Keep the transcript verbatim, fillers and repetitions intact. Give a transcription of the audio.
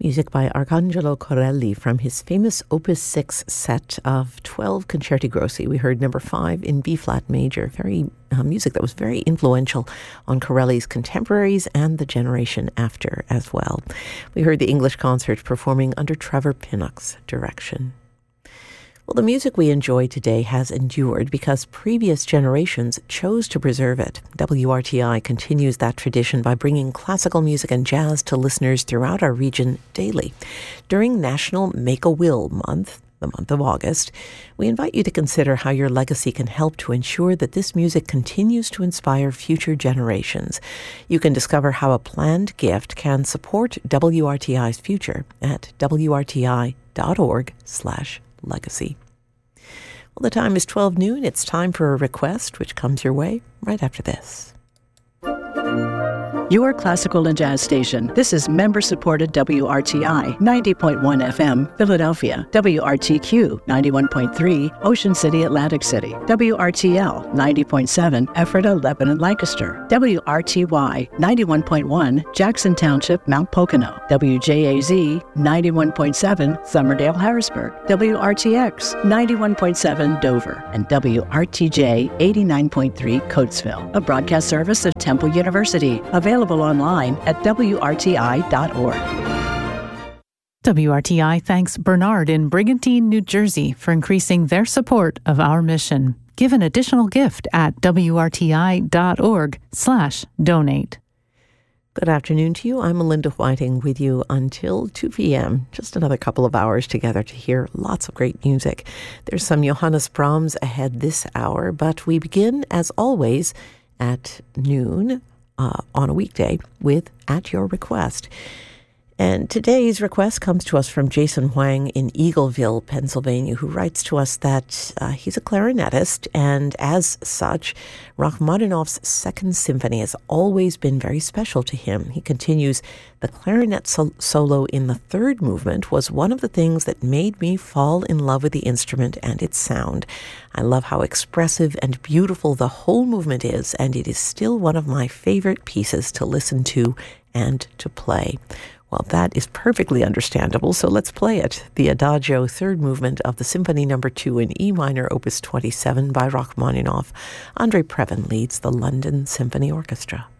Music by Arcangelo Corelli from his famous Opus six set of twelve concerti grossi. We heard number five in B-flat major, very uh, music that was very influential on Corelli's contemporaries and the generation after as well. We heard the English concert performing under Trevor Pinnock's direction. Well, the music we enjoy today has endured because previous generations chose to preserve it. W R T I continues that tradition by bringing classical music and jazz to listeners throughout our region daily. During National Make-A-Will Month, the month of August, we invite you to consider how your legacy can help to ensure that this music continues to inspire future generations. You can discover how a planned gift can support W R T I's future at w r t i dot org slash legacy. Well, the time is twelve noon. It's time for a request, which comes your way right after this. Your classical and jazz station. This is member-supported W R T I, ninety point one F M, Philadelphia. W R T Q, ninety-one point three, Ocean City, Atlantic City. W R T L, ninety point seven, Ephrata, Lebanon, Lancaster. W R T Y, ninety-one point one, Jackson Township, Mount Pocono. W J A Z, ninety-one point seven, Somerdale, Harrisburg. W R T X, ninety-one point seven, Dover. And W R T J, eighty-nine point three, Coatesville. A broadcast service of Temple University. Available online at w r t i dot org. W R T I thanks Bernard in Brigantine, New Jersey for increasing their support of our mission. Give an additional gift at w r t i dot org slash donate. Good afternoon to you. I'm Melinda Whiting with you until two p.m. Just another couple of hours together to hear lots of great music. There's some Johannes Brahms ahead this hour, but we begin, as always, at noon Uh, on a weekday with At Your Request. And today's request comes to us from Jason Huang in Eagleville, Pennsylvania, who writes to us that uh, he's a clarinetist, and as such, Rachmaninoff's Second Symphony has always been very special to him. He continues, the clarinet sol- solo in the third movement was one of the things that made me fall in love with the instrument and its sound. I love how expressive and beautiful the whole movement is, and it is still one of my favorite pieces to listen to and to play. Well, that is perfectly understandable, so let's play it. The Adagio, third movement of the Symphony Number two in E minor, Opus twenty-seven by Rachmaninoff. Andrei Previn leads the London Symphony Orchestra.